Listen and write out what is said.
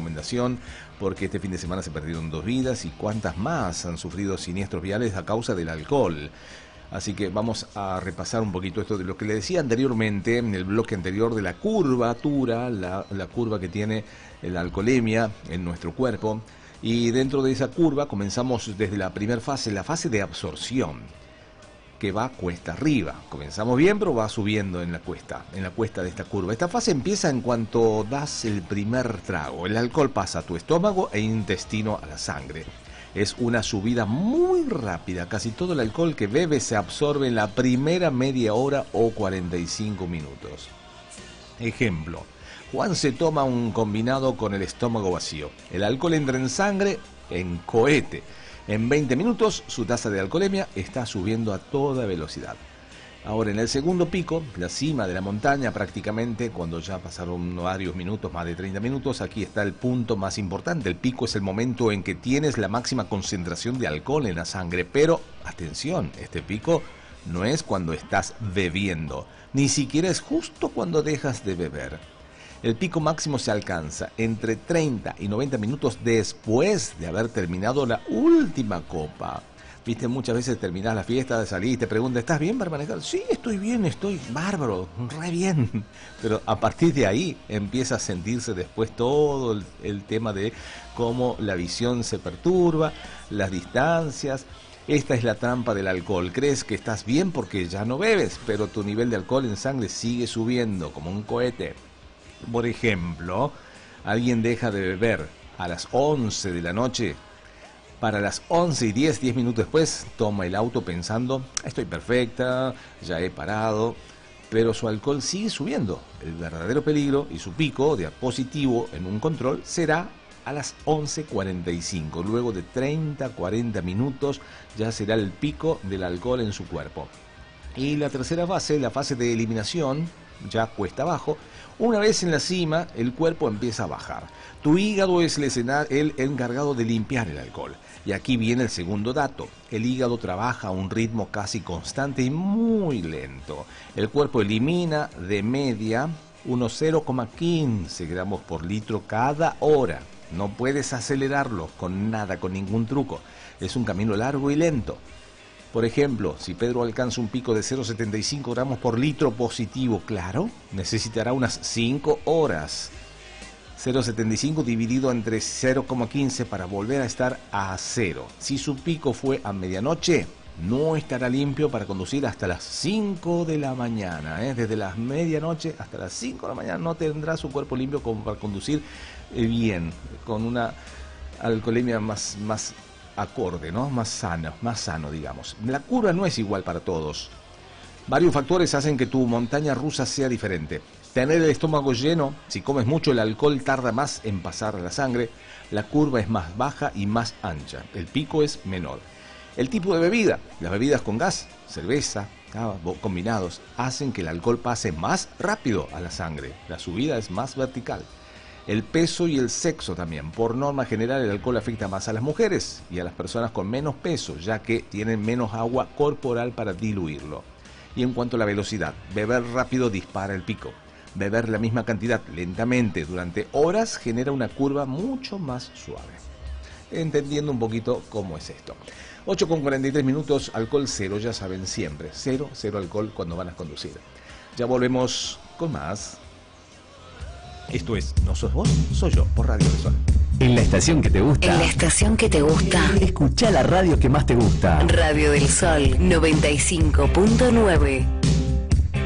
recomendación, porque este fin de semana se perdieron 2 vidas y cuántas más han sufrido siniestros viales a causa del alcohol. Así que vamos a repasar un poquito esto de lo que le decía anteriormente, en el bloque anterior, de la curvatura, la curva que tiene la alcoholemia en nuestro cuerpo. Y dentro de esa curva comenzamos desde la primera fase, la fase de absorción, que va cuesta arriba. Comenzamos bien, pero va subiendo en la cuesta de esta curva. Esta fase empieza en cuanto das el primer trago. El alcohol pasa a tu estómago e intestino a la sangre. Es una subida muy rápida. Casi todo el alcohol que bebes se absorbe en la primera media hora o 45 minutos. Ejemplo: Juan se toma un combinado con el estómago vacío. El alcohol entra en sangre en cohete. En 20 minutos su tasa de alcoholemia está subiendo a toda velocidad. Ahora, en el segundo pico, la cima de la montaña, prácticamente cuando ya pasaron varios minutos, más de 30 minutos, aquí está el punto más importante. El pico es el momento en que tienes la máxima concentración de alcohol en la sangre. Pero, atención, este pico no es cuando estás bebiendo, ni siquiera es justo cuando dejas de beber. El pico máximo se alcanza entre 30 y 90 minutos después de haber terminado la última copa. Viste, muchas veces terminás la fiesta, salís y te preguntan: ¿estás bien para manejar? Sí, estoy bien, estoy bárbaro, re bien. Pero a partir de ahí empieza a sentirse después todo el tema de cómo la visión se perturba, las distancias. Esta es la trampa del alcohol. Crees que estás bien porque ya no bebes, pero tu nivel de alcohol en sangre sigue subiendo como un cohete. Por ejemplo, alguien deja de beber a las 11 de la noche. Para las 11 y 10 minutos después, toma el auto pensando: estoy perfecta, ya he parado. Pero su alcohol sigue subiendo. El verdadero peligro y su pico de positivo en un control será a las 11:45. Luego de 30-40 minutos ya será el pico del alcohol en su cuerpo. Y la tercera fase, la fase de eliminación, ya cuesta abajo. Una vez en la cima, el cuerpo empieza a bajar. Tu hígado es el encargado de limpiar el alcohol. Y aquí viene el segundo dato. El hígado trabaja a un ritmo casi constante y muy lento. El cuerpo elimina de media unos 0,15 gramos por litro cada hora. No puedes acelerarlo con nada, con ningún truco. Es un camino largo y lento. Por ejemplo, si Pedro alcanza un pico de 0,75 gramos por litro positivo, claro, necesitará unas 5 horas. 0,75 dividido entre 0,15 para volver a estar a 0. Si su pico fue a medianoche, no estará limpio para conducir hasta las 5 de la mañana. Desde las medianoche hasta las 5 de la mañana no tendrá su cuerpo limpio como para conducir bien, con una alcoholemia más acorde, ¿no? Más sano, digamos. La curva no es igual para todos. Varios factores hacen que tu montaña rusa sea diferente. Tener el estómago lleno, si comes mucho, el alcohol tarda más en pasar a la sangre. La curva es más baja y más ancha. El pico es menor. El tipo de bebida, las bebidas con gas, cerveza, combinados, hacen que el alcohol pase más rápido a la sangre. La subida es más vertical. El peso y el sexo también. Por norma general, el alcohol afecta más a las mujeres y a las personas con menos peso, ya que tienen menos agua corporal para diluirlo. Y en cuanto a la velocidad, beber rápido dispara el pico. Beber la misma cantidad lentamente durante horas genera una curva mucho más suave. Entendiendo un poquito cómo es esto. 8:43 minutos, alcohol cero, ya saben, siempre. Cero alcohol cuando van a conducir. Ya volvemos con más. Esto es No Sos Vos, Soy Yo, por Radio del Sol. En la estación que te gusta. En la estación que te gusta. Escuchá la radio que más te gusta. Radio del Sol 95.9.